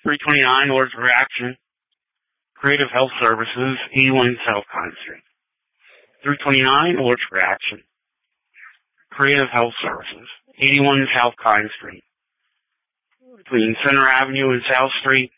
329 Orders for Action, Creative Health Services, 81 South Cotton Street. 329 Orders for Action, Creative Health Services, 81 South Cotton Street. Between Center Avenue and South Street,